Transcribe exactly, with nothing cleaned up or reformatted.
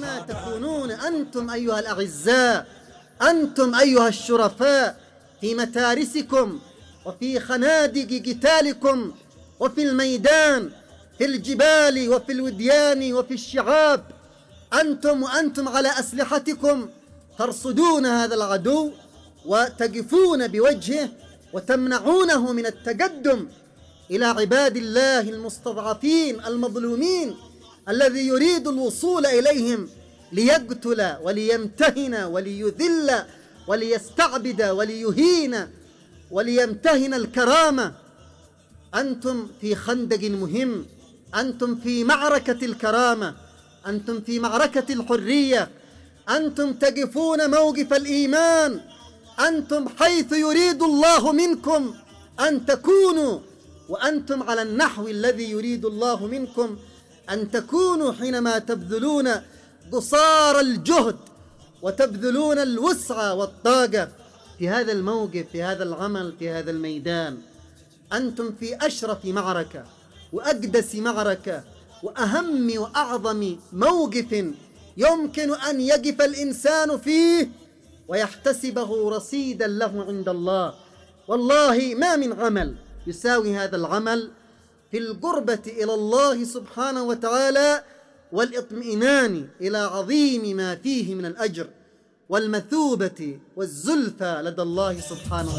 أينما تكونون أنتم أيها الأعزاء، أنتم أيها الشرفاء، في متارسكم وفي خنادق قتالكم وفي الميدان، في الجبال وفي الوديان وفي الشعاب، أنتم وأنتم على أسلحتكم ترصدون هذا العدو وتقفون بوجهه وتمنعونه من التقدم إلى عباد الله المستضعفين المظلومين الذي يريد الوصول إليهم ليقتل وليمتهن وليذل وليستعبد وليهين وليمتهن الكرامة. أنتم في خندق مهم، أنتم في معركة الكرامة، أنتم في معركة الحرية، أنتم تقفون موقف الإيمان، أنتم حيث يريد الله منكم أن تكونوا، وأنتم على النحو الذي يريد الله منكم أن تكونوا حينما تبذلون قصار الجهد وتبذلون الوسع والطاقة في هذا الموقف، في هذا العمل، في هذا الميدان. أنتم في أشرف معركة وأقدس معركة وأهم وأعظم موقف يمكن أن يقف الإنسان فيه ويحتسبه رصيدا له عند الله. والله ما من عمل يساوي هذا العمل في القربة إلى الله سبحانه وتعالى والاطمئنان إلى عظيم ما فيه من الأجر والمثوبة والزلفى لدى الله سبحانه وتعالى.